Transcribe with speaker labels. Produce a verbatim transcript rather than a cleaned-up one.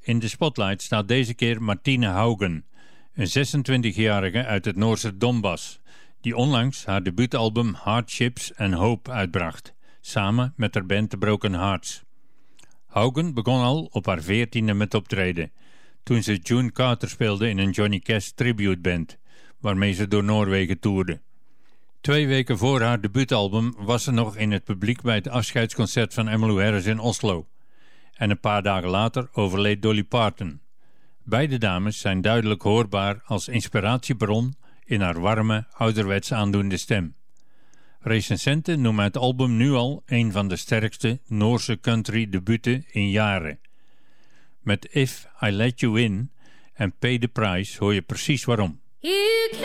Speaker 1: In de spotlight staat deze keer Martine Haugen, een zesentwintigjarige uit het Noorse Donbass, die onlangs haar debuutalbum Hardships and Hope uitbracht, samen met haar band The Broken Hearts. Haugen begon al op haar veertiende met optreden, toen ze June Carter speelde in een Johnny Cash tributeband, waarmee ze door Noorwegen toerde. Twee weken voor haar debuutalbum was ze nog in het publiek bij het afscheidsconcert van Emmylou Harris in Oslo. En een paar dagen later overleed Dolly Parton. Beide dames zijn duidelijk hoorbaar als inspiratiebron in haar warme, ouderwets aandoende stem. Recensenten noemen het album nu al een van de sterkste Noorse country debuten in jaren. Met If I Let You In en Pay the Price hoor je precies waarom.
Speaker 2: You